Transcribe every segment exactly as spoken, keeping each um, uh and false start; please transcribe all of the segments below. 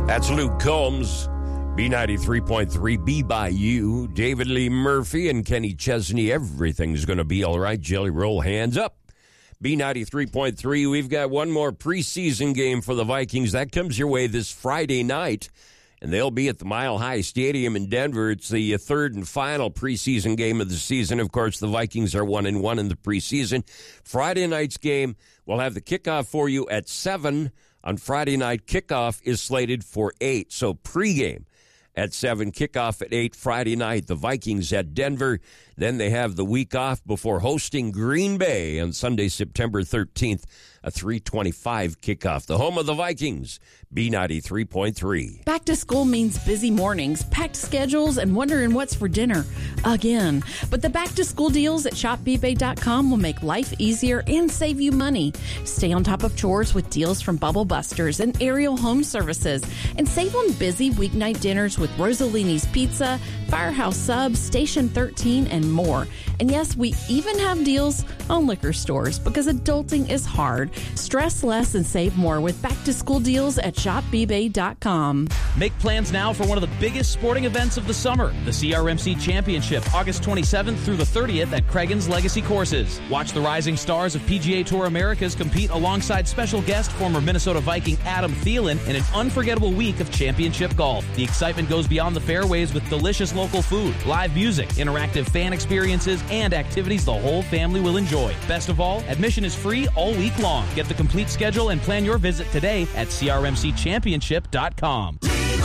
That's Luke Combs, B ninety-three point three, Be By You. David Lee Murphy and Kenny Chesney. Everything's going to be all right. Jelly Roll, hands up. B ninety-three point three, we've got one more preseason game for the Vikings. That comes your way this Friday night, and they'll be at the Mile High Stadium in Denver. It's the third and final preseason game of the season. Of course, the Vikings are one and one in the preseason. Friday night's game, we'll have the kickoff for you at seven. On Friday night, kickoff is slated for eight. So pregame at seven, kickoff at eight Friday night. The Vikings at Denver. Then they have the week off before hosting Green Bay on Sunday, September thirteenth, a three twenty-five kickoff. The home of the Vikings, B ninety-three point three. Back to school means busy mornings, packed schedules, and wondering what's for dinner again. But the back to school deals at shop b bay dot com will make life easier and save you money. Stay on top of chores with deals from Bubble Busters and Ariel Home Services, and save on busy weeknight dinners with Rosalini's Pizza, Firehouse Subs, Station thirteen, and more. And yes, we even have deals on liquor stores because adulting is hard. Stress less and save more with back to school deals at shop b bay dot com. Make plans now for one of the biggest sporting events of the summer, the C R M C Championship, August twenty-seventh through the thirtieth at Craigan's Legacy Courses. Watch the rising stars of P G A Tour Americas compete alongside special guest former Minnesota Viking Adam Thielen in an unforgettable week of championship golf. The excitement goes beyond the fairways with delicious local food, live music, interactive fan experiences, and activities the whole family will enjoy. Best of all, admission is free all week long. Get the complete schedule and plan your visit today at c r m c championship dot com.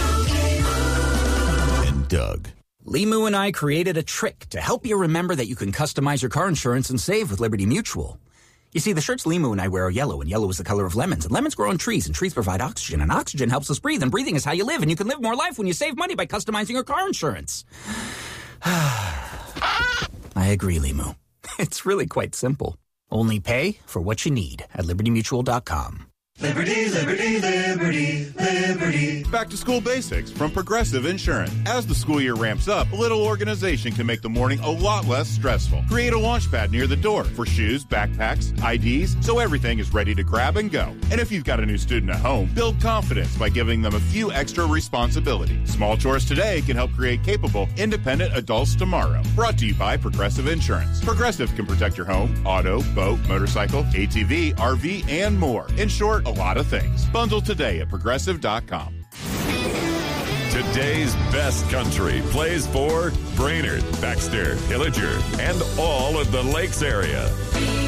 And Doug. Limu and I created a trick to help you remember that you can customize your car insurance and save with Liberty Mutual. You see, the shirts Limu and I wear are yellow, and yellow is the color of lemons, and lemons grow on trees, and trees provide oxygen, and oxygen helps us breathe, and breathing is how you live, and you can live more life when you save money by customizing your car insurance. I agree, Limu. It's really quite simple. Only pay for what you need at liberty mutual dot com. Liberty, liberty, liberty, liberty. Back to school basics from Progressive Insurance. As the school year ramps up, a little organization can make the morning a lot less stressful. Create a launch pad near the door for shoes, backpacks, I Ds, so everything is ready to grab and go. And if you've got a new student at home, build confidence by giving them a few extra responsibilities. Small chores today can help create capable, independent adults tomorrow. Brought to you by Progressive Insurance. Progressive can protect your home, auto, boat, motorcycle, A T V, R V, and more. In short, a lot of things. Bundle today at progressive dot com. Today's best country plays for Brainerd, Baxter, Pillager, and all of the Lakes area.